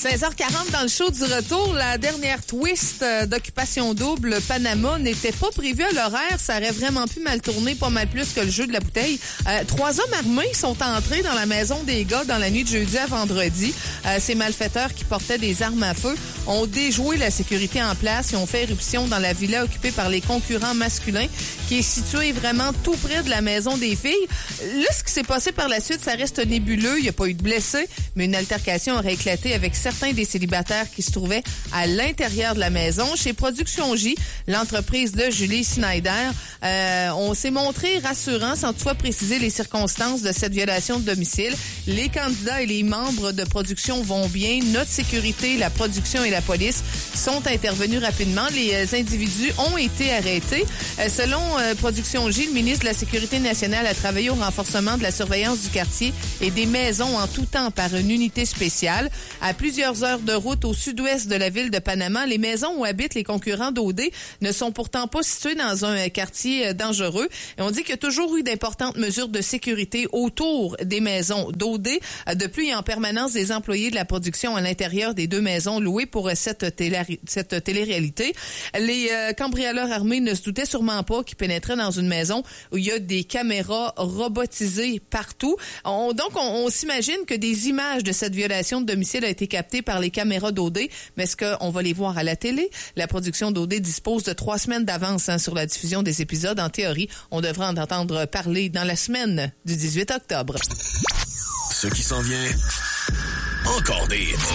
16h40 dans le show du retour. La dernière twist d'Occupation Double Panama n'était pas prévue à l'horaire. Ça aurait vraiment pu mal tourner, pas mal plus que le jeu de la bouteille. 3 hommes armés sont entrés dans la maison des gars dans la nuit de jeudi à vendredi. Ces malfaiteurs qui portaient des armes à feu ont déjoué la sécurité en place et ont fait éruption dans la villa occupée par les concurrents masculins qui est située vraiment tout près de la maison des filles. Là, ce qui s'est passé par la suite, ça reste nébuleux. Il n'y a pas eu de blessés, mais une altercation aurait éclaté avec certains des célibataires qui se trouvaient à l'intérieur de la maison. Chez Production J, l'entreprise de Julie Snyder, on s'est montré rassurant sans toutefois préciser les circonstances de cette violation de domicile. Les candidats et les membres de production vont bien. Notre sécurité, la production et la police sont intervenus rapidement. Les individus ont été arrêtés. Selon Production J, le ministre de la Sécurité nationale a travaillé au renforcement de la surveillance du quartier et des maisons en tout temps par une unité spéciale. À plusieurs heures de route au sud-ouest de la ville de Panama, les maisons où habitent les concurrents d'OD ne sont pourtant pas situées dans un quartier dangereux. Et on dit qu'il y a toujours eu d'importantes mesures de sécurité autour des maisons d'OD. De plus, il y a en permanence des employés de la production à l'intérieur des 2 maisons louées pour cette télé-réalité. Les cambrioleurs armés ne se doutaient sûrement pas qu'ils pénétraient dans une maison où il y a des caméras robotisées partout. Donc, on s'imagine que des images de cette violation de domicile a été captées par les caméras d'OD, mais est-ce qu'on va les voir à la télé? La production d'OD dispose de 3 semaines d'avance sur la diffusion des épisodes. En théorie, on devrait en entendre parler dans la semaine du 18 octobre. Ce qui s'en vient, encore des hits.